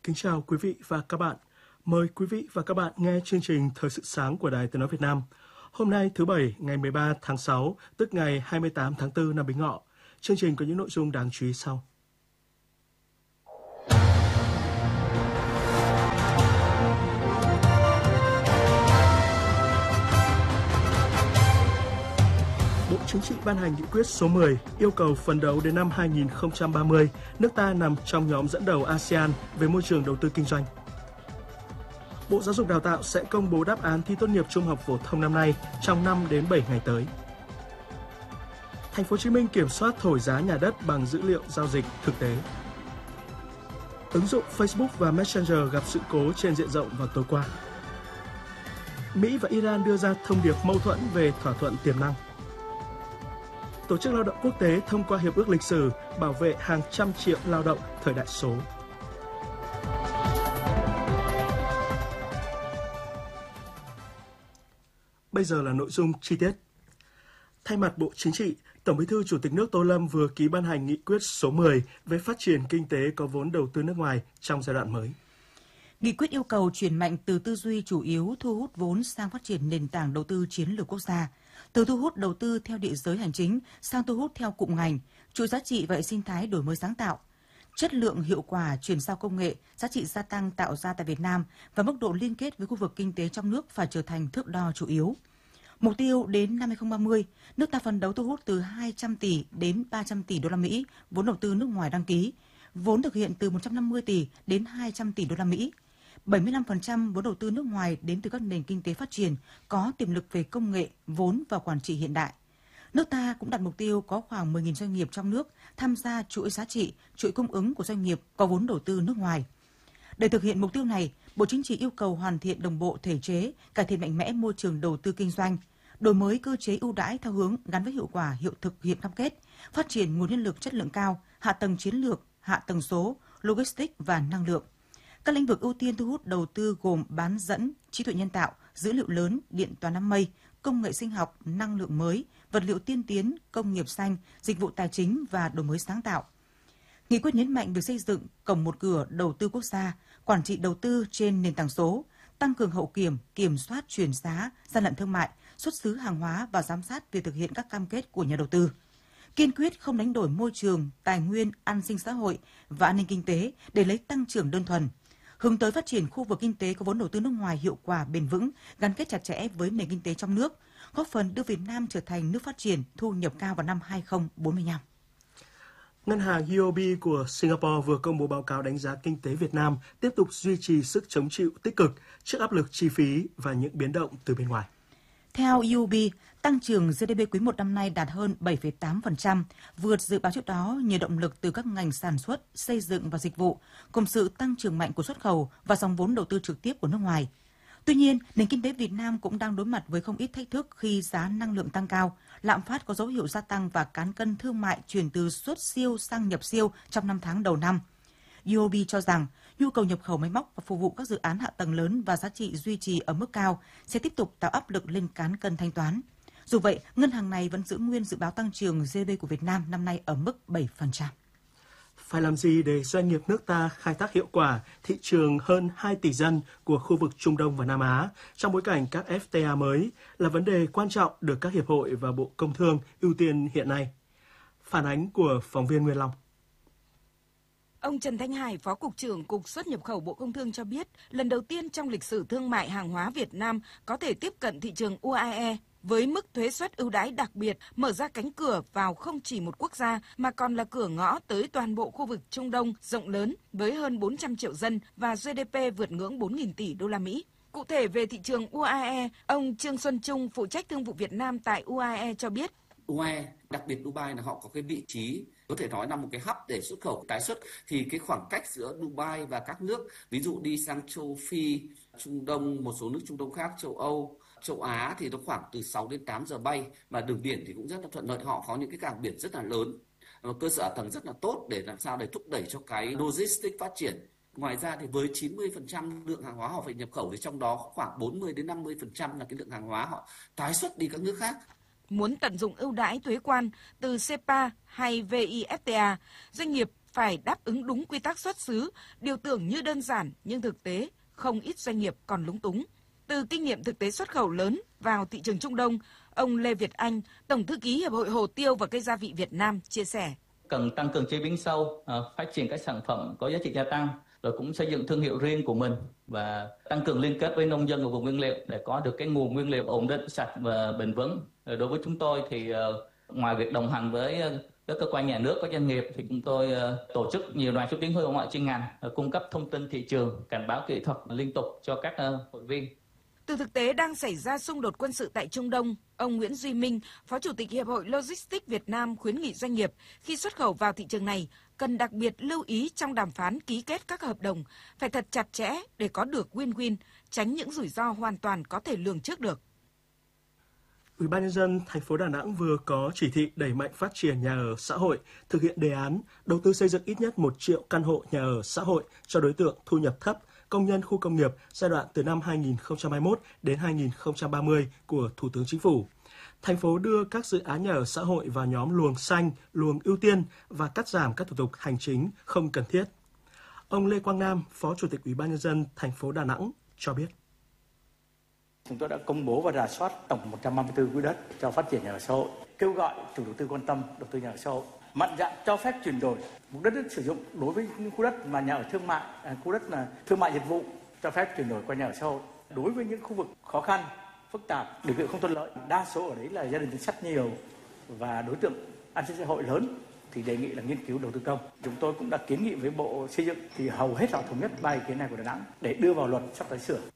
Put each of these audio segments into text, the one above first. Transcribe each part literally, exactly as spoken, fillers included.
Kính chào quý vị và các bạn. Mời quý vị và các bạn nghe chương trình Thời sự sáng của Đài Tiếng nói Việt Nam. Hôm nay thứ Bảy, ngày mười ba tháng sáu, tức ngày hai mươi tám tháng tư năm Bính Ngọ. Chương trình có những nội dung đáng chú ý sau. Bộ Chính trị ban hành nghị quyết số mười yêu cầu phấn đấu đến năm hai nghìn không trăm ba mươi, nước ta nằm trong nhóm dẫn đầu a sê an về môi trường đầu tư kinh doanh. Bộ Giáo dục Đào tạo sẽ công bố đáp án thi tốt nghiệp trung học phổ thông năm nay trong năm đến bảy ngày tới. Thành phố Hồ Chí Minh kiểm soát thổi giá nhà đất bằng dữ liệu giao dịch thực tế. Ứng dụng Facebook và Messenger gặp sự cố trên diện rộng vào tối qua. Mỹ và Iran đưa ra thông điệp mâu thuẫn về thỏa thuận tiềm năng. Tổ chức Lao động Quốc tế thông qua hiệp ước lịch sử bảo vệ hàng trăm triệu lao động thời đại số. Bây giờ là nội dung chi tiết. Thay mặt Bộ Chính trị, Tổng Bí thư Chủ tịch nước Tô Lâm vừa ký ban hành nghị quyết số mười về phát triển kinh tế có vốn đầu tư nước ngoài trong giai đoạn mới. Nghị quyết yêu cầu chuyển mạnh từ tư duy chủ yếu thu hút vốn sang phát triển nền tảng đầu tư chiến lược quốc gia, từ thu hút đầu tư theo địa giới hành chính sang thu hút theo cụm ngành, chuỗi giá trị và hệ sinh thái đổi mới sáng tạo. Chất lượng, hiệu quả, chuyển giao công nghệ, giá trị gia tăng tạo ra tại Việt Nam và mức độ liên kết với khu vực kinh tế trong nước phải trở thành thước đo chủ yếu. Mục tiêu đến năm hai không ba mươi, nước ta phấn đấu thu hút từ hai trăm tỷ đến ba trăm tỷ đô la Mỹ vốn đầu tư nước ngoài đăng ký, vốn thực hiện từ một trăm năm mươi tỷ đến hai trăm tỷ đô la Mỹ. bảy mươi lăm phần trăm vốn đầu tư nước ngoài đến từ các nền kinh tế phát triển có tiềm lực về công nghệ, vốn và quản trị hiện đại. Nước ta cũng đặt mục tiêu có khoảng mười nghìn doanh nghiệp trong nước tham gia chuỗi giá trị, chuỗi cung ứng của doanh nghiệp có vốn đầu tư nước ngoài. Để thực hiện mục tiêu này, Bộ Chính trị yêu cầu hoàn thiện đồng bộ thể chế, cải thiện mạnh mẽ môi trường đầu tư kinh doanh, đổi mới cơ chế ưu đãi theo hướng gắn với hiệu quả hiệu thực hiện cam kết, phát triển nguồn nhân lực chất lượng cao, hạ tầng chiến lược, hạ tầng số, logistics và năng lượng. Các lĩnh vực ưu tiên thu hút đầu tư gồm bán dẫn, trí tuệ nhân tạo, dữ liệu lớn, điện toán đám mây, công nghệ sinh học, năng lượng mới, vật liệu tiên tiến, công nghiệp xanh, dịch vụ tài chính và đổi mới sáng tạo. Nghị quyết nhấn mạnh việc xây dựng cổng một cửa đầu tư quốc gia, quản trị đầu tư trên nền tảng số, tăng cường hậu kiểm, kiểm soát chuyển giá, gian lận thương mại, xuất xứ hàng hóa và giám sát việc thực hiện các cam kết của nhà đầu tư. Kiên quyết không đánh đổi môi trường, tài nguyên, an sinh xã hội và an ninh kinh tế để lấy tăng trưởng đơn thuần. Hướng tới phát triển khu vực kinh tế có vốn đầu tư nước ngoài hiệu quả bền vững, gắn kết chặt chẽ với nền kinh tế trong nước, góp phần đưa Việt Nam trở thành nước phát triển thu nhập cao vào năm hai không bốn lăm. Ngân hàng u o bê của Singapore vừa công bố báo cáo đánh giá kinh tế Việt Nam tiếp tục duy trì sức chống chịu tích cực trước áp lực chi phí và những biến động từ bên ngoài. Theo u o bê, tăng trưởng giê đê pê quý một năm nay đạt hơn bảy phẩy tám phần trăm, vượt dự báo trước đó nhờ động lực từ các ngành sản xuất, xây dựng và dịch vụ, cùng sự tăng trưởng mạnh của xuất khẩu và dòng vốn đầu tư trực tiếp của nước ngoài. Tuy nhiên, nền kinh tế Việt Nam cũng đang đối mặt với không ít thách thức khi giá năng lượng tăng cao, lạm phát có dấu hiệu gia tăng và cán cân thương mại chuyển từ xuất siêu sang nhập siêu trong năm tháng đầu năm. u o bê cho rằng nhu cầu nhập khẩu máy móc và phục vụ các dự án hạ tầng lớn và giá trị duy trì ở mức cao sẽ tiếp tục tạo áp lực lên cán cân thanh toán. Dù vậy, ngân hàng này vẫn giữ nguyên dự báo tăng trưởng giê đê pê của Việt Nam năm nay ở mức bảy phần trăm. Phải làm gì để doanh nghiệp nước ta khai thác hiệu quả thị trường hơn hai tỷ dân của khu vực Trung Đông và Nam Á trong bối cảnh các ép tê a mới là vấn đề quan trọng được các hiệp hội và Bộ Công Thương ưu tiên hiện nay. Phản ánh của phóng viên Nguyên Long. Ông Trần Thanh Hải, Phó Cục trưởng Cục Xuất nhập khẩu Bộ Công Thương cho biết, lần đầu tiên trong lịch sử thương mại hàng hóa Việt Nam có thể tiếp cận thị trường u a e với mức thuế suất ưu đãi đặc biệt, mở ra cánh cửa vào không chỉ một quốc gia mà còn là cửa ngõ tới toàn bộ khu vực Trung Đông rộng lớn với hơn bốn trăm triệu dân và giê đê pê vượt ngưỡng bốn nghìn tỷ đô la Mỹ. Cụ thể về thị trường u a e, ông Trương Xuân Trung, phụ trách thương vụ Việt Nam tại u a e cho biết. u a e, đặc biệt Dubai là họ có cái vị trí có thể nói là một cái hub để xuất khẩu tái xuất, thì cái khoảng cách giữa Dubai và các nước ví dụ đi sang châu Phi, Trung Đông, một số nước Trung Đông khác, châu Âu, châu Á thì nó khoảng từ sáu đến tám giờ bay, mà đường biển thì cũng rất là thuận lợi, họ có những cái cảng biển rất là lớn, cơ sở hạ tầng rất là tốt để làm sao để thúc đẩy cho cái logistics phát triển. Ngoài ra thì với chín mươi phần trăm lượng hàng hóa họ phải nhập khẩu thì trong đó khoảng bốn mươi đến năm mươi phần trăm là cái lượng hàng hóa họ tái xuất đi các nước khác. Muốn tận dụng ưu đãi thuế quan từ xê pê a hay vê i ép tê a, doanh nghiệp phải đáp ứng đúng quy tắc xuất xứ, điều tưởng như đơn giản nhưng thực tế không ít doanh nghiệp còn lúng túng. Từ kinh nghiệm thực tế xuất khẩu lớn vào thị trường Trung Đông, ông Lê Việt Anh, Tổng thư ký Hiệp hội Hồ tiêu và Cây gia vị Việt Nam chia sẻ. Cần tăng cường chế biến sâu, phát triển các sản phẩm có giá trị gia tăng, rồi cũng xây dựng thương hiệu riêng của mình và tăng cường liên kết với nông dân ở vùng nguyên liệu để có được cái nguồn nguyên liệu ổn định, sạch và bền vững. Đối với chúng tôi thì ngoài việc đồng hành với các cơ quan nhà nước, các doanh nghiệp thì chúng tôi tổ chức nhiều đoàn xúc tiến thương mại chuyên ngành, cung cấp thông tin thị trường, cảnh báo kỹ thuật liên tục cho các hội viên. Từ thực tế đang xảy ra xung đột quân sự tại Trung Đông, ông Nguyễn Duy Minh, Phó Chủ tịch Hiệp hội Logistics Việt Nam khuyến nghị doanh nghiệp khi xuất khẩu vào thị trường này cần đặc biệt lưu ý trong đàm phán ký kết các hợp đồng, phải thật chặt chẽ để có được win-win, tránh những rủi ro hoàn toàn có thể lường trước được. Ủy ban nhân dân thành phố Đà Nẵng vừa có chỉ thị đẩy mạnh phát triển nhà ở xã hội, thực hiện đề án đầu tư xây dựng ít nhất một triệu căn hộ nhà ở xã hội cho đối tượng thu nhập thấp, công nhân khu công nghiệp giai đoạn từ năm hai nghìn không trăm hai mươi mốt đến hai nghìn không trăm ba mươi của Thủ tướng Chính phủ. Thành phố đưa các dự án nhà ở xã hội vào nhóm luồng xanh, luồng ưu tiên và cắt giảm các thủ tục hành chính không cần thiết. Ông Lê Quang Nam, Phó Chủ tịch Ủy ban nhân dân thành phố Đà Nẵng cho biết. Chúng tôi đã công bố và rà soát tổng một trăm ba mươi tư quỹ đất cho phát triển nhà ở xã hội, kêu gọi chủ đầu tư quan tâm đầu tư nhà ở xã hội, mạnh dạn cho phép chuyển đổi mục đất, đất sử dụng đối với những khu đất mà nhà ở thương mại, khu đất là thương mại dịch vụ cho phép chuyển đổi qua nhà ở xã hội. Đối với những khu vực khó khăn, phức tạp, điều kiện không thuận lợi, đa số ở đấy là gia đình chính sách nhiều và đối tượng an sinh xã hội lớn thì đề nghị là nghiên cứu đầu tư công. Chúng tôi cũng đã kiến nghị với Bộ Xây dựng thì hầu hết họ thống nhất ba ý kiến này của Đà Nẵng để đưa vào luật sắp tới sửa.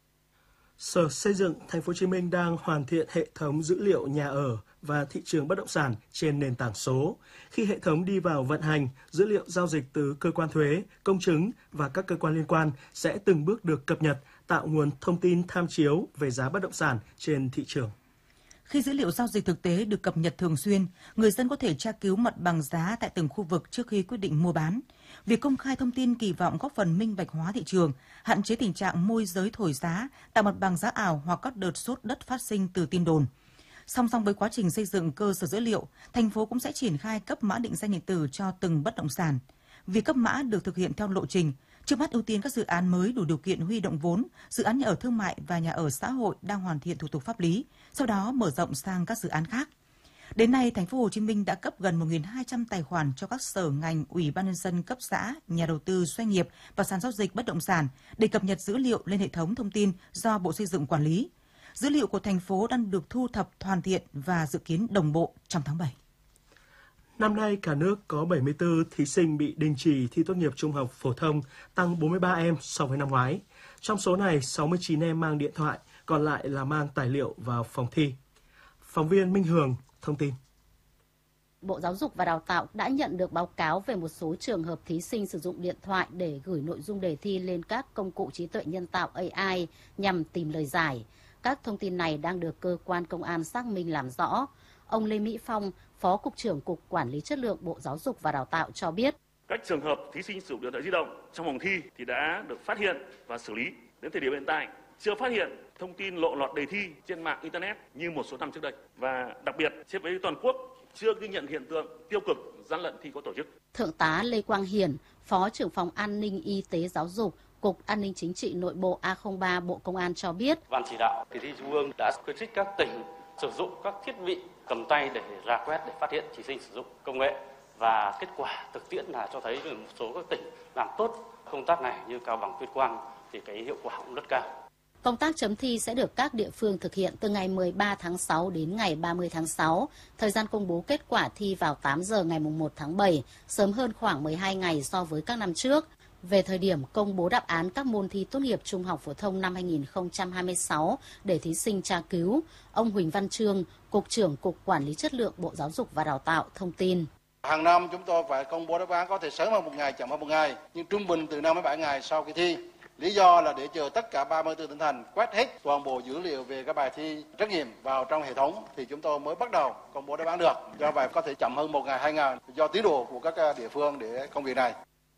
Sở Xây dựng Thành phố Hồ Chí Minh đang hoàn thiện hệ thống dữ liệu nhà ở và thị trường bất động sản trên nền tảng số. Khi hệ thống đi vào vận hành, dữ liệu giao dịch từ cơ quan thuế, công chứng và các cơ quan liên quan sẽ từng bước được cập nhật, tạo nguồn thông tin tham chiếu về giá bất động sản trên thị trường. Khi dữ liệu giao dịch thực tế được cập nhật thường xuyên, người dân có thể tra cứu mặt bằng giá tại từng khu vực trước khi quyết định mua bán. Việc công khai thông tin kỳ vọng góp phần minh bạch hóa thị trường, hạn chế tình trạng môi giới thổi giá, tạo mặt bằng giá ảo hoặc các đợt sốt đất phát sinh từ tin đồn. Song song với quá trình xây dựng cơ sở dữ liệu, thành phố cũng sẽ triển khai cấp mã định danh điện tử cho từng bất động sản. Việc cấp mã được thực hiện theo lộ trình. Trước mắt ưu tiên các dự án mới đủ điều kiện huy động vốn, dự án nhà ở thương mại và nhà ở xã hội đang hoàn thiện thủ tục pháp lý, sau đó mở rộng sang các dự án khác. Đến nay, Thành phố Hồ Chí Minh đã cấp gần một nghìn hai trăm tài khoản cho các sở ngành, ủy ban nhân dân cấp xã, nhà đầu tư, doanh nghiệp và sàn giao dịch bất động sản để cập nhật dữ liệu lên hệ thống thông tin do Bộ Xây dựng quản lý. Dữ liệu của thành phố đang được thu thập hoàn thiện và dự kiến đồng bộ trong tháng bảy. Năm nay, cả nước có bảy mươi tư thí sinh bị đình chỉ thi tốt nghiệp trung học phổ thông, tăng bốn mươi ba em so với năm ngoái. Trong số này, sáu mươi chín em mang điện thoại, còn lại là mang tài liệu vào phòng thi. Phóng viên Minh Hường thông tin. Bộ Giáo dục và Đào tạo đã nhận được báo cáo về một số trường hợp thí sinh sử dụng điện thoại để gửi nội dung đề thi lên các công cụ trí tuệ nhân tạo A I nhằm tìm lời giải. Các thông tin này đang được cơ quan công an xác minh làm rõ. Ông Lê Mỹ Phong, Phó Cục trưởng Cục Quản lý Chất lượng Bộ Giáo dục và Đào tạo cho biết. Các trường hợp thí sinh sử dụng điện thoại di động trong phòng thi thì đã được phát hiện và xử lý. Đến thời điểm hiện tại, chưa phát hiện thông tin lộ lọt đề thi trên mạng Internet như một số năm trước đây. Và đặc biệt, trên với toàn quốc, chưa ghi nhận hiện tượng tiêu cực, gian lận thi có tổ chức. Thượng tá Lê Quang Hiển, Phó trưởng phòng An ninh Y tế Giáo dục, Cục An ninh Chính trị Nội bộ A không ba Bộ Công an cho biết. Ban chỉ đạo kỳ thi Trung ương đã khuyến khích các tỉnh sử dụng các thiết bị cầm tay để rà quét để phát hiện thí sinh sử dụng công nghệ. Và kết quả thực tiễn là cho thấy một số các tỉnh làm tốt công tác này như Cao Bằng, Tuyên Quang thì cái hiệu quả cũng rất cao. Công tác chấm thi sẽ được các địa phương thực hiện từ ngày mười ba tháng sáu đến ngày ba mươi tháng sáu. Thời gian công bố kết quả thi vào tám giờ ngày mùng một tháng bảy, sớm hơn khoảng mười hai ngày so với các năm trước. Về thời điểm công bố đáp án các môn thi tốt nghiệp trung học phổ thông năm hai nghìn không trăm hai mươi sáu để thí sinh tra cứu, ông Huỳnh Văn Trương, Cục trưởng Cục Quản lý Chất lượng Bộ Giáo dục và Đào tạo thông tin. Hàng năm chúng tôi phải công bố đáp án có thể sớm hơn một ngày, chậm hơn một ngày, nhưng trung bình từ năm đến bảy ngày sau khi thi. Lý do là để chờ tất cả ba mươi tư tỉnh thành quét hết toàn bộ dữ liệu về các bài thi trắc nghiệm vào trong hệ thống thì chúng tôi mới bắt đầu công bố đáp án được. Do vậy có thể chậm hơn một ngày, hai ngày do tiến độ của các địa phương để công việc này.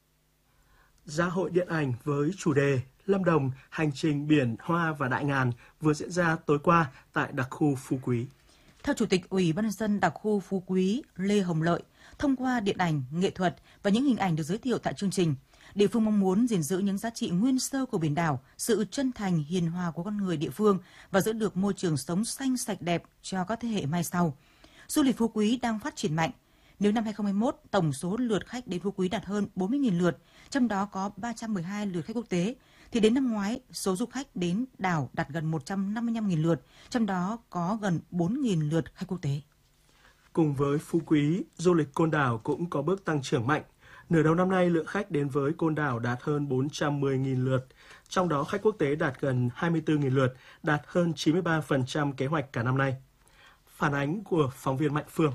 Dạ hội điện ảnh với chủ đề Lâm Đồng, hành trình biển, hoa và đại ngàn vừa diễn ra tối qua tại đặc khu Phú Quý. Theo Chủ tịch Ủy ban nhân dân đặc khu Phú Quý Lê Hồng Lợi, thông qua điện ảnh, nghệ thuật và những hình ảnh được giới thiệu tại chương trình, địa phương mong muốn gìn giữ những giá trị nguyên sơ của biển đảo, sự chân thành, hiền hòa của con người địa phương và giữ được môi trường sống xanh sạch đẹp cho các thế hệ mai sau. Du lịch Phú Quý đang phát triển mạnh. Nếu năm hai không hai mốt, tổng số lượt khách đến Phú Quý đạt hơn bốn mươi nghìn lượt, trong đó có ba trăm mười hai lượt khách quốc tế, thì đến năm ngoái, số du khách đến đảo đạt gần một trăm năm mươi lăm nghìn lượt, trong đó có gần bốn nghìn lượt khách quốc tế. Cùng với Phú Quý, du lịch Côn Đảo cũng có bước tăng trưởng mạnh. Nửa đầu năm nay, lượng khách đến với Côn Đảo đạt hơn bốn trăm mười nghìn lượt, trong đó khách quốc tế đạt gần hai mươi tư nghìn lượt, đạt hơn chín mươi ba phần trăm kế hoạch cả năm nay. Phản ánh của phóng viên Mạnh Phương.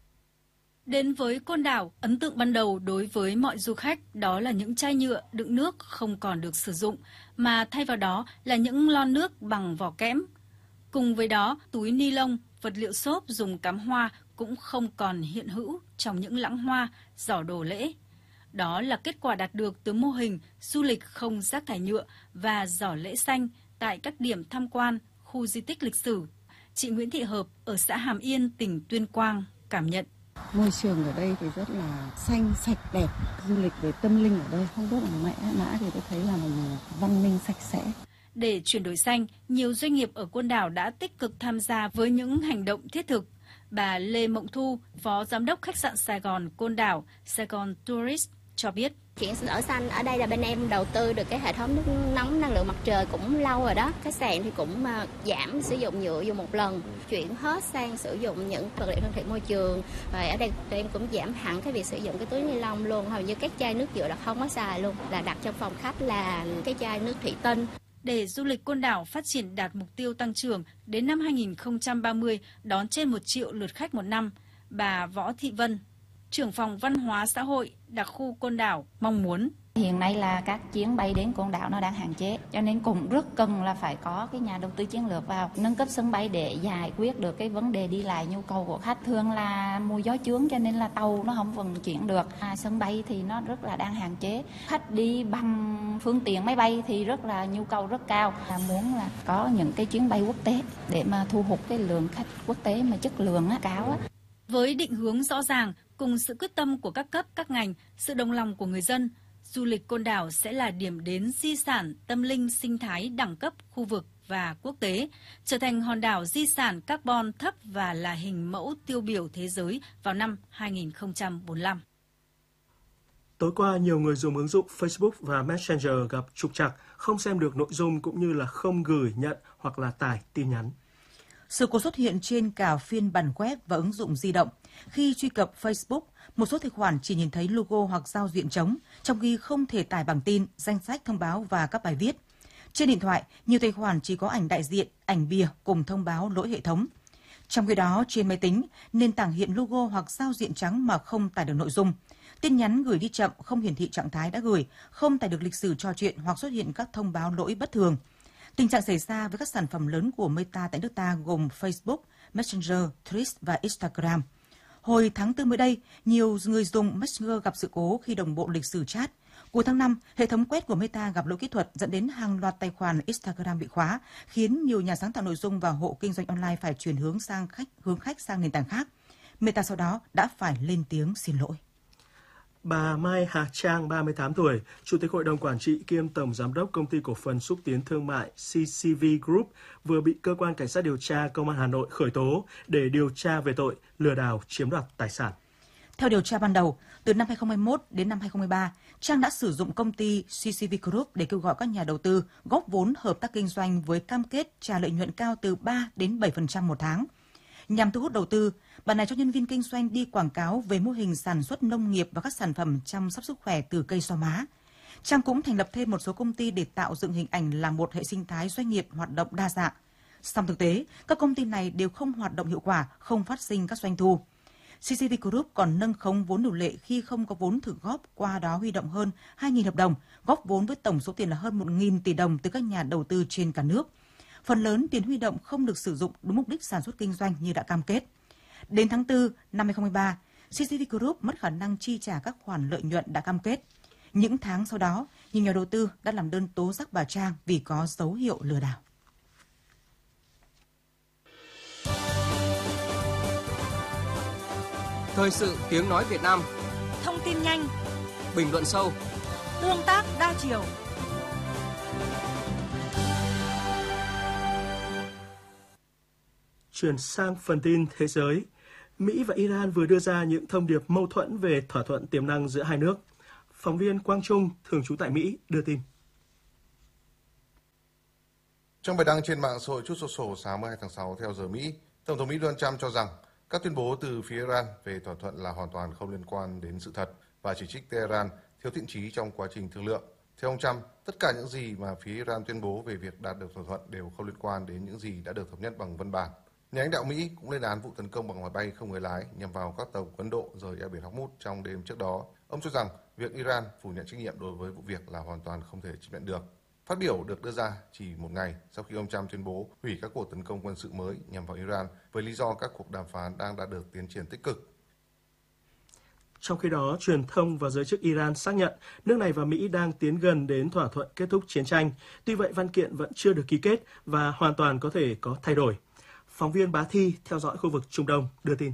Đến với Côn Đảo, ấn tượng ban đầu đối với mọi du khách đó là những chai nhựa đựng nước không còn được sử dụng, mà thay vào đó là những lon nước bằng vỏ kẽm. Cùng với đó, túi ni lông, vật liệu xốp dùng cắm hoa cũng không còn hiện hữu trong những lẵng hoa, giỏ đồ lễ. Đó là kết quả đạt được từ mô hình du lịch không rác thải nhựa và giỏ lễ xanh tại các điểm tham quan, khu di tích lịch sử. Chị Nguyễn Thị Hợp ở xã Hàm Yên, tỉnh Tuyên Quang cảm nhận. Môi trường ở đây thì rất là xanh, sạch, đẹp. Du lịch về tâm linh ở đây không rất là mẽ mã thì tôi thấy là mình văn minh, sạch sẽ. Để chuyển đổi xanh, nhiều doanh nghiệp ở Côn Đảo đã tích cực tham gia với những hành động thiết thực. Bà Lê Mộng Thu, Phó Giám đốc khách sạn Sài Gòn Côn Đảo, Saigon Tourist cho biết. Chuyển đổi xanh ở đây là bên em đầu tư được cái hệ thống nước nóng năng lượng mặt trời cũng lâu rồi đó. Khách sạn thì cũng giảm sử dụng nhựa dùng một lần, chuyển hết sang sử dụng những vật liệu thân thiện môi trường. Và ở đây tụi em cũng giảm hẳn cái việc sử dụng cái túi ni lông luôn, hầu như các chai nước nhựa là không có xài luôn, là đặt trong phòng khách là cái chai nước thủy tinh. Để du lịch Côn Đảo phát triển đạt mục tiêu tăng trưởng đến năm hai không ba mươi đón trên một triệu lượt khách một năm, bà Võ Thị Vân, trưởng phòng văn hóa xã hội đặc khu Côn Đảo mong muốn. Hiện nay là các chuyến bay đến Côn Đảo nó đang hạn chế, cho nên cũng rất cần là phải có cái nhà đầu tư chiến lược vào nâng cấp sân bay để giải quyết được cái vấn đề đi lại nhu cầu của khách. Thường là mùa gió chướng cho nên là tàu nó không vận chuyển được, à, sân bay thì nó rất là đang hạn chế. Khách đi bằng phương tiện máy bay thì rất là nhu cầu rất cao, à, muốn là có những cái chuyến bay quốc tế để mà thu hút cái lượng khách quốc tế mà chất lượng á, cao á. Với định hướng rõ ràng cùng sự quyết tâm của các cấp các ngành, sự đồng lòng của người dân, du lịch Côn Đảo sẽ là điểm đến di sản tâm linh sinh thái đẳng cấp khu vực và quốc tế, trở thành hòn đảo di sản carbon thấp và là hình mẫu tiêu biểu thế giới vào năm hai không bốn lăm. Tối qua, nhiều người dùng ứng dụng Facebook và Messenger gặp trục trặc, không xem được nội dung cũng như là không gửi, nhận hoặc là tải tin nhắn. Sự cố xuất hiện trên cả phiên bản web và ứng dụng di động. Khi truy cập Facebook, một số tài khoản chỉ nhìn thấy logo hoặc giao diện trống, trong khi không thể tải bảng tin, danh sách thông báo và các bài viết. Trên điện thoại, nhiều tài khoản chỉ có ảnh đại diện, ảnh bìa cùng thông báo lỗi hệ thống. Trong khi đó, trên máy tính, nền tảng hiện logo hoặc giao diện trắng mà không tải được nội dung. Tin nhắn gửi đi chậm, không hiển thị trạng thái đã gửi, không tải được lịch sử trò chuyện hoặc xuất hiện các thông báo lỗi bất thường. Tình trạng xảy ra với các sản phẩm lớn của Meta tại nước ta gồm Facebook, Messenger, Threads và Instagram. Hồi tháng tư mới đây, nhiều người dùng Messenger gặp sự cố khi đồng bộ lịch sử chat. Cuối tháng năm, hệ thống quét của Meta gặp lỗi kỹ thuật dẫn đến hàng loạt tài khoản Instagram bị khóa, khiến nhiều nhà sáng tạo nội dung và hộ kinh doanh online phải chuyển hướng sang khách hướng khách sang nền tảng khác. Meta sau đó đã phải lên tiếng xin lỗi. Bà Mai Hà Trang, ba mươi tám tuổi, Chủ tịch Hội đồng Quản trị kiêm Tổng Giám đốc Công ty Cổ phần Xúc tiến Thương mại xê xê vê Group vừa bị Cơ quan Cảnh sát điều tra Công an Hà Nội khởi tố để điều tra về tội lừa đảo chiếm đoạt tài sản. Theo điều tra ban đầu, từ năm hai không hai mốt đến năm hai không hai ba, Trang đã sử dụng công ty xê xê vê Group để kêu gọi các nhà đầu tư góp vốn hợp tác kinh doanh với cam kết trả lợi nhuận cao từ ba đến bảy phần trăm một tháng. Nhằm thu hút đầu tư, bà này cho nhân viên kinh doanh đi quảng cáo về mô hình sản xuất nông nghiệp và các sản phẩm chăm sóc sức khỏe từ cây xoa má. Trang cũng thành lập thêm một số công ty để tạo dựng hình ảnh là một hệ sinh thái doanh nghiệp hoạt động đa dạng. Song thực tế, các công ty này đều không hoạt động hiệu quả, không phát sinh các doanh thu. xê xê vê Group còn nâng khống vốn điều lệ khi không có vốn thực góp, qua đó huy động hơn hai nghìn hợp đồng, góp vốn với tổng số tiền là hơn một nghìn tỷ đồng từ các nhà đầu tư trên cả nước. Phần lớn tiền huy động không được sử dụng đúng mục đích sản xuất kinh doanh như đã cam kết. Đến tháng tư năm hai không hai ba, xê xê vê Group mất khả năng chi trả các khoản lợi nhuận đã cam kết. Những tháng sau đó, nhiều nhà đầu tư đã làm đơn tố giác bà Trang vì có dấu hiệu lừa đảo. Thời sự tiếng nói Việt Nam. Thông tin nhanh, bình luận sâu, tương tác đa chiều. Chuyển sang phần tin thế giới, Mỹ và Iran vừa đưa ra những thông điệp mâu thuẫn về thỏa thuận tiềm năng giữa hai nước. Phóng viên Quang Trung, thường trú tại Mỹ, đưa tin. Trong bài đăng trên mạng xã hội Truth Social sáng mười hai tháng sáu theo giờ Mỹ, Tổng thống Mỹ Donald Trump cho rằng các tuyên bố từ phía Iran về thỏa thuận là hoàn toàn không liên quan đến sự thật và chỉ trích Tehran thiếu thiện chí trong quá trình thương lượng. Theo ông Trump, tất cả những gì mà phía Iran tuyên bố về việc đạt được thỏa thuận đều không liên quan đến những gì đã được thống nhất bằng văn bản. Nhà lãnh đạo Mỹ cũng lên án vụ tấn công bằng máy bay không người lái nhằm vào các tàu của Ấn Độ rời eo biển Hormuz trong đêm trước đó. Ông cho rằng việc Iran phủ nhận trách nhiệm đối với vụ việc là hoàn toàn không thể chấp nhận được. Phát biểu được đưa ra chỉ một ngày sau khi ông Trump tuyên bố hủy các cuộc tấn công quân sự mới nhằm vào Iran với lý do các cuộc đàm phán đang đạt được tiến triển tích cực. Trong khi đó, truyền thông và giới chức Iran xác nhận nước này và Mỹ đang tiến gần đến thỏa thuận kết thúc chiến tranh. Tuy vậy, văn kiện vẫn chưa được ký kết và hoàn toàn có thể có thay đổi. Phóng viên Bá Thi theo dõi khu vực Trung Đông đưa tin.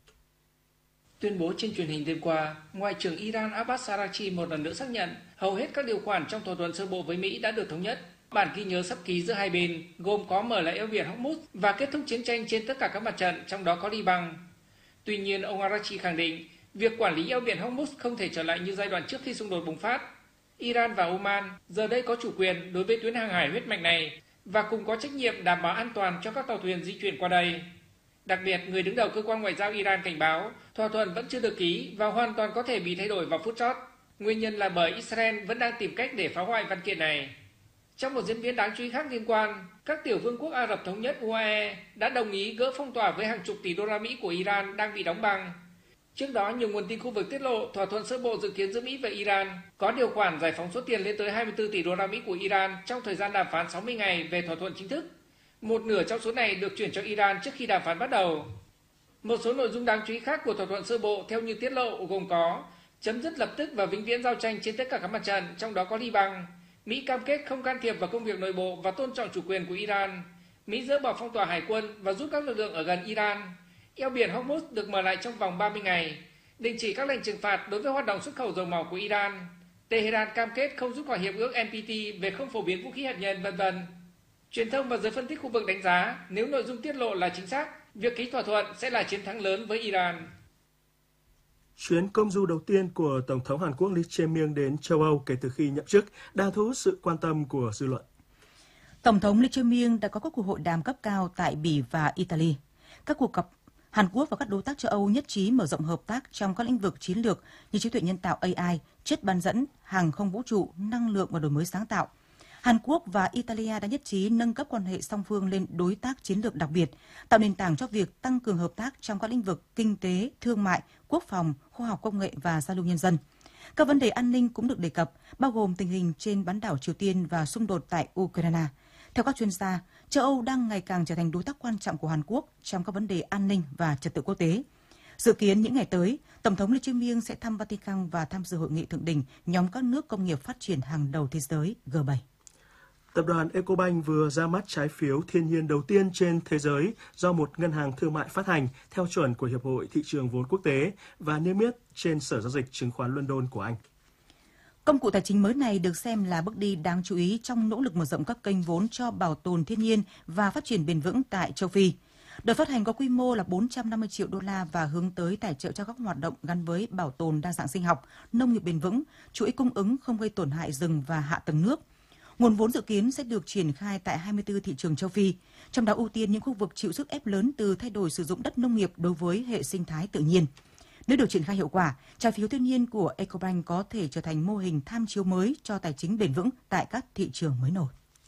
Tuyên bố trên truyền hình đêm qua, Ngoại trưởng Iran Abbas Araghchi một lần nữa xác nhận hầu hết các điều khoản trong thỏa thuận sơ bộ với Mỹ đã được thống nhất. Bản ghi nhớ sắp ký giữa hai bên gồm có mở lại eo biển Hormuz và kết thúc chiến tranh trên tất cả các mặt trận, trong đó có Liban. Tuy nhiên, ông Araghchi khẳng định việc quản lý eo biển Hormuz không thể trở lại như giai đoạn trước khi xung đột bùng phát. Iran và Oman giờ đây có chủ quyền đối với tuyến hàng hải huyết mạch này và cùng có trách nhiệm đảm bảo an toàn cho các tàu thuyền di chuyển qua đây. Đặc biệt, người đứng đầu cơ quan ngoại giao Iran cảnh báo thỏa thuận vẫn chưa được ký và hoàn toàn có thể bị thay đổi vào phút chót. Nguyên nhân là bởi Israel vẫn đang tìm cách để phá hoại văn kiện này. Trong một diễn biến đáng chú ý khác liên quan, các tiểu vương quốc Ả Rập Thống nhất U A E đã đồng ý gỡ phong tỏa với hàng chục tỷ đô la Mỹ của Iran đang bị đóng băng. Trước đó, nhiều nguồn tin khu vực tiết lộ thỏa thuận sơ bộ dự kiến giữa Mỹ và Iran có điều khoản giải phóng số tiền lên tới hai mươi tư tỷ đô la Mỹ của Iran trong thời gian đàm phán sáu mươi ngày về thỏa thuận chính thức. Một nửa trong số này được chuyển cho Iran trước khi đàm phán bắt đầu. Một số nội dung đáng chú ý khác của thỏa thuận sơ bộ theo như tiết lộ gồm có chấm dứt lập tức và vĩnh viễn giao tranh trên tất cả các mặt trận, trong đó có Liban. Mỹ cam kết không can thiệp vào công việc nội bộ và tôn trọng chủ quyền của Iran. Mỹ dỡ bỏ phong tỏa hải quân và rút các lực lượng ở gần Iran. Eo biển Hormuz được mở lại trong vòng ba mươi ngày. Đình chỉ các lệnh trừng phạt đối với hoạt động xuất khẩu dầu mỏ của Iran. Tehran cam kết không rút khỏi hiệp ước N P T về không phổ biến vũ khí hạt nhân, vân vân. Truyền thông và giới phân tích khu vực đánh giá nếu nội dung tiết lộ là chính xác, việc ký thỏa thuận sẽ là chiến thắng lớn với Iran. Chuyến công du đầu tiên của Tổng thống Hàn Quốc Lee Jae-myung đến châu Âu kể từ khi nhậm chức đang thu hút sự quan tâm của dư luận. Tổng thống Lee Jae-myung đã có các cuộc hội đàm cấp cao tại Bỉ và Italy. Các cuộc gặp Hàn Quốc và các đối tác châu Âu nhất trí mở rộng hợp tác trong các lĩnh vực chiến lược như trí tuệ nhân tạo A I, chất bán dẫn, hàng không vũ trụ, năng lượng và đổi mới sáng tạo. Hàn Quốc và Italia đã nhất trí nâng cấp quan hệ song phương lên đối tác chiến lược đặc biệt, tạo nền tảng cho việc tăng cường hợp tác trong các lĩnh vực kinh tế, thương mại, quốc phòng, khoa học công nghệ và giao lưu nhân dân. Các vấn đề an ninh cũng được đề cập, bao gồm tình hình trên bán đảo Triều Tiên và xung đột tại Ukraine. Theo các chuyên gia, châu Âu đang ngày càng trở thành đối tác quan trọng của Hàn Quốc trong các vấn đề an ninh và trật tự quốc tế. Dự kiến những ngày tới, Tổng thống Lee Jae-myung sẽ thăm Vatican và tham dự hội nghị thượng đỉnh nhóm các nước công nghiệp phát triển hàng đầu thế giới G bảy. Tập đoàn Ecobank vừa ra mắt trái phiếu thiên nhiên đầu tiên trên thế giới do một ngân hàng thương mại phát hành theo chuẩn của Hiệp hội Thị trường vốn quốc tế và niêm yết trên Sở giao dịch chứng khoán London của Anh. Công cụ tài chính mới này được xem là bước đi đáng chú ý trong nỗ lực mở rộng các kênh vốn cho bảo tồn thiên nhiên và phát triển bền vững tại châu Phi. Đợt phát hành có quy mô là bốn trăm năm mươi triệu đô la và hướng tới tài trợ cho các hoạt động gắn với bảo tồn đa dạng sinh học, nông nghiệp bền vững, chuỗi cung ứng không gây tổn hại rừng và hạ tầng nước. Nguồn vốn dự kiến sẽ được triển khai tại hai mươi tư thị trường châu Phi, trong đó ưu tiên những khu vực chịu sức ép lớn từ thay đổi sử dụng đất nông nghiệp đối với hệ sinh thái tự nhiên. Nếu được triển khai hiệu quả, trái phiếu thiên nhiên của Ecobank có thể trở thành mô hình tham chiếu mới cho tài chính bền vững tại các thị trường mới nổi.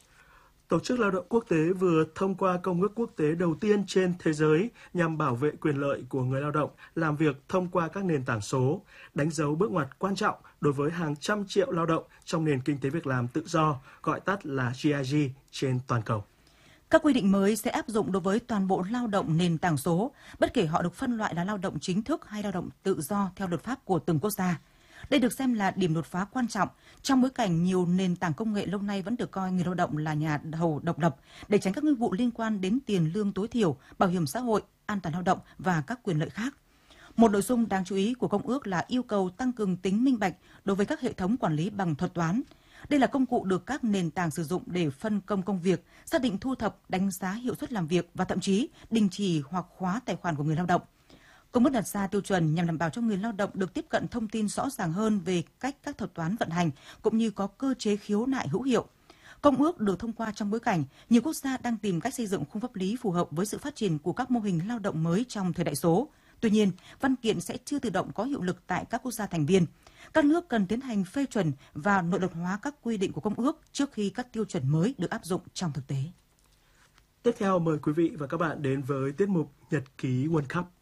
Tổ chức Lao động Quốc tế vừa thông qua công ước quốc tế đầu tiên trên thế giới nhằm bảo vệ quyền lợi của người lao động làm việc thông qua các nền tảng số, đánh dấu bước ngoặt quan trọng đối với hàng trăm triệu lao động trong nền kinh tế việc làm tự do, gọi tắt là G I G trên toàn cầu. Các quy định mới sẽ áp dụng đối với toàn bộ lao động nền tảng số, bất kể họ được phân loại là lao động chính thức hay lao động tự do theo luật pháp của từng quốc gia. Đây được xem là điểm đột phá quan trọng trong bối cảnh nhiều nền tảng công nghệ lâu nay vẫn được coi người lao động là nhà thầu độc lập để tránh các nghĩa vụ liên quan đến tiền lương tối thiểu, bảo hiểm xã hội, an toàn lao động và các quyền lợi khác. Một nội dung đáng chú ý của Công ước là yêu cầu tăng cường tính minh bạch đối với các hệ thống quản lý bằng thuật toán. Đây là công cụ được các nền tảng sử dụng để phân công công việc, xác định thu thập, đánh giá hiệu suất làm việc và thậm chí đình chỉ hoặc khóa tài khoản của người lao động. Công ước đặt ra tiêu chuẩn nhằm đảm bảo cho người lao động được tiếp cận thông tin rõ ràng hơn về cách các thuật toán vận hành, cũng như có cơ chế khiếu nại hữu hiệu. Công ước được thông qua trong bối cảnh nhiều quốc gia đang tìm cách xây dựng khung pháp lý phù hợp với sự phát triển của các mô hình lao động mới trong thời đại số. Tuy nhiên, văn kiện sẽ chưa tự động có hiệu lực tại các quốc gia thành viên. Các nước cần tiến hành phê chuẩn và nội luật hóa các quy định của Công ước trước khi các tiêu chuẩn mới được áp dụng trong thực tế. Tiếp theo mời quý vị và các bạn đến với tiết mục Nhật ký World Cup.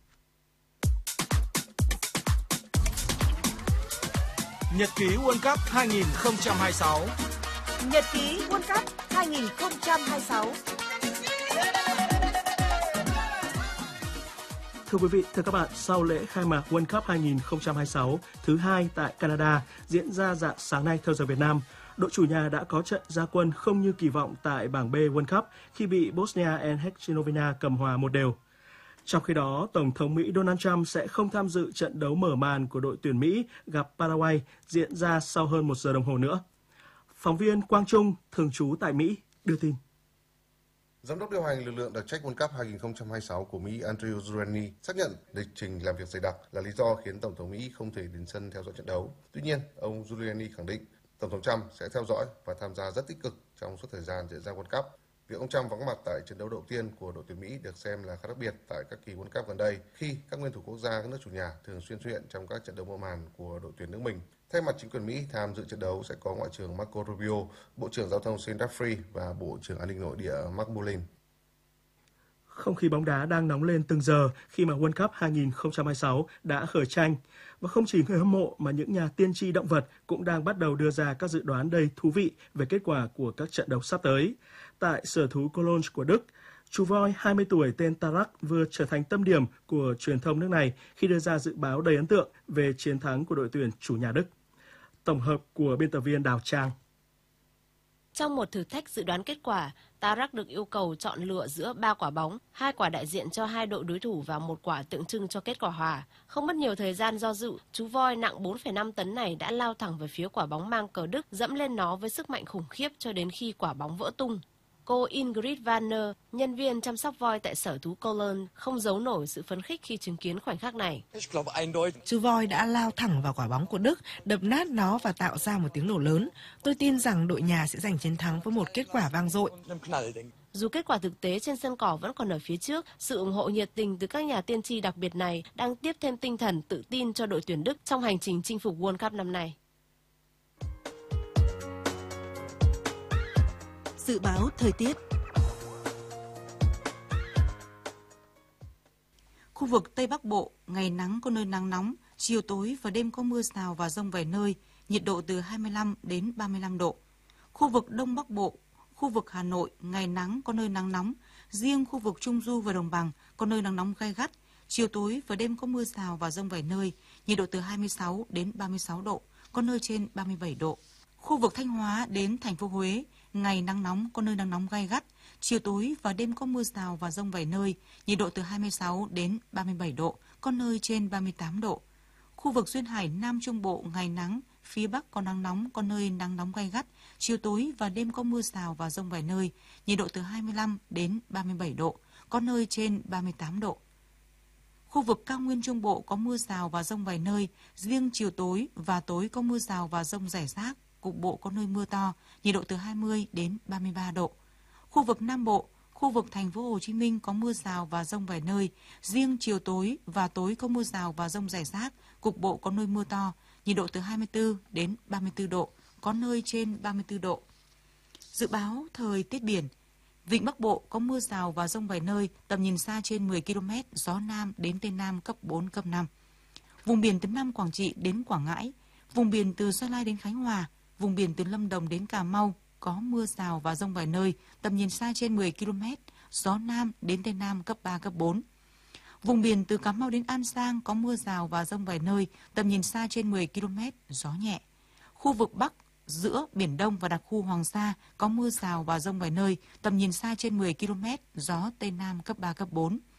Nhật ký World Cup hai không hai sáu. Nhật ký World Cup hai không hai sáu. Thưa quý vị, thưa các bạn, sau lễ khai mạc World Cup hai không hai sáu thứ hai tại Canada diễn ra rạng sáng nay theo giờ Việt Nam, đội chủ nhà đã có trận ra quân không như kỳ vọng tại bảng B World Cup khi bị Bosnia and Herzegovina cầm hòa một đều. Trong khi đó, Tổng thống Mỹ Donald Trump sẽ không tham dự trận đấu mở màn của đội tuyển Mỹ gặp Paraguay diễn ra sau hơn một giờ đồng hồ nữa. Phóng viên Quang Trung, thường trú tại Mỹ, đưa tin. Giám đốc điều hành lực lượng đặc trách World Cup hai không hai sáu của Mỹ Andrew Giuliani xác nhận lịch trình làm việc dày đặc là lý do khiến Tổng thống Mỹ không thể đến sân theo dõi trận đấu. Tuy nhiên, ông Giuliani khẳng định Tổng thống Trump sẽ theo dõi và tham gia rất tích cực trong suốt thời gian diễn ra World Cup. Việc ông Trump vắng mặt tại trận đấu đầu tiên của đội tuyển Mỹ được xem là khá đặc biệt tại các kỳ World Cup gần đây, khi các nguyên thủ quốc gia các nước chủ nhà thường xuyên xuất hiện trong các trận đấu mở màn của đội tuyển nước mình. Thay mặt chính quyền Mỹ, tham dự trận đấu sẽ có Ngoại trưởng Marco Rubio, Bộ trưởng Giao thông Sean Duffy và Bộ trưởng An ninh Nội địa Mark Bullin. Không khí bóng đá đang nóng lên từng giờ khi mà World Cup hai không hai sáu đã khởi tranh. Và không chỉ người hâm mộ mà những nhà tiên tri động vật cũng đang bắt đầu đưa ra các dự đoán đầy thú vị về kết quả của các trận đấu sắp tới. Tại sở thú Cologne của Đức, chú voi hai mươi tuổi tên Tarak vừa trở thành tâm điểm của truyền thông nước này khi đưa ra dự báo đầy ấn tượng về chiến thắng của đội tuyển chủ nhà Đức. Tổng hợp của biên tập viên Đào Trang. Trong một thử thách dự đoán kết quả, Tarak được yêu cầu chọn lựa giữa ba quả bóng, hai quả đại diện cho hai đội đối thủ và một quả tượng trưng cho kết quả hòa. Không mất nhiều thời gian do dự, chú voi nặng bốn phẩy năm tấn này đã lao thẳng về phía quả bóng mang cờ Đức, dẫm lên nó với sức mạnh khủng khiếp cho đến khi quả bóng vỡ tung. Cô Ingrid Vanner, nhân viên chăm sóc voi tại sở thú Cologne, không giấu nổi sự phấn khích khi chứng kiến khoảnh khắc này. Chú voi đã lao thẳng vào quả bóng của Đức, đập nát nó và tạo ra một tiếng nổ lớn. Tôi tin rằng đội nhà sẽ giành chiến thắng với một kết quả vang dội. Dù kết quả thực tế trên sân cỏ vẫn còn ở phía trước, sự ủng hộ nhiệt tình từ các nhà tiên tri đặc biệt này đang tiếp thêm tinh thần tự tin cho đội tuyển Đức trong hành trình chinh phục World Cup năm nay. Dự báo thời tiết. Khu vực Tây Bắc Bộ, ngày nắng có nơi nắng nóng, chiều tối và đêm có mưa rào và dông vài nơi, nhiệt độ từ hai mươi lăm đến ba mươi lăm độ. Khu vực Đông Bắc Bộ, khu vực Hà Nội, ngày nắng có nơi nắng nóng, riêng khu vực Trung Du và Đồng Bằng có nơi nắng nóng gay gắt, chiều tối và đêm có mưa rào và dông vài nơi, nhiệt độ từ hai mươi sáu đến ba mươi sáu độ, có nơi trên ba mươi bảy độ. Khu vực Thanh Hóa đến thành phố Huế, ngày nắng nóng có nơi nắng nóng gay gắt, chiều tối và đêm có mưa rào và dông vài nơi, nhiệt độ từ hai mươi sáu đến ba mươi bảy độ, có nơi trên ba mươi tám độ. Khu vực duyên hải Nam Trung Bộ ngày nắng, phía Bắc có nắng nóng, có nơi nắng nóng gay gắt, chiều tối và đêm có mưa rào và dông vài nơi, nhiệt độ từ hai mươi lăm đến ba mươi bảy độ, có nơi trên ba mươi tám độ. Khu vực cao nguyên Trung Bộ có mưa rào và dông vài nơi, riêng chiều tối và tối có mưa rào và dông rải rác, cục bộ có nơi mưa to, nhiệt độ từ hai mươi đến ba mươi ba độ. Khu vực Nam Bộ, khu vực thành phố Hồ Chí Minh có mưa rào và dông vài nơi, riêng chiều tối và tối có mưa rào và dông rải rác, cục bộ có nơi mưa to, nhiệt độ từ hai mươi tư đến ba mươi tư độ, có nơi trên ba mươi tư độ. Dự báo thời tiết biển. Vịnh Bắc Bộ có mưa rào và dông vài nơi, tầm nhìn xa trên mười ki lô mét, gió Nam đến Tây Nam cấp bốn, cấp năm. Vùng biển từ Nam Quảng Trị đến Quảng Ngãi, vùng biển từ Gia Lai đến Khánh Hòa, vùng biển từ Lâm Đồng đến Cà Mau có mưa rào và dông vài nơi, tầm nhìn xa trên mười ki lô mét, gió Nam đến Tây Nam cấp ba, cấp bốn. Vùng biển từ Cà Mau đến An Giang có mưa rào và dông vài nơi, tầm nhìn xa trên mười ki lô mét, gió nhẹ. Khu vực Bắc, giữa Biển Đông và đặc khu Hoàng Sa có mưa rào và dông vài nơi, tầm nhìn xa trên mười ki lô mét, gió Tây Nam cấp ba, cấp bốn.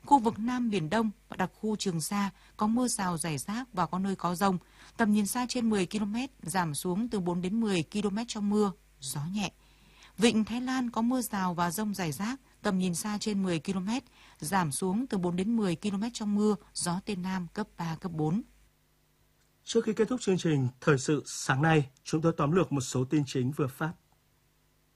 Khu vực Nam Biển Đông và đặc khu Trường Sa có mưa rào rải rác và có nơi có dông. Tầm nhìn xa trên mười ki lô mét, giảm xuống từ bốn đến mười ki lô mét trong mưa, gió nhẹ. Vịnh Thái Lan có mưa rào và dông rải rác, tầm nhìn xa trên mười ki lô mét, giảm xuống từ bốn đến mười ki lô mét trong mưa, gió Tây Nam cấp ba, cấp bốn. Trước khi kết thúc chương trình Thời sự sáng nay, chúng tôi tóm lược một số tin chính vừa phát.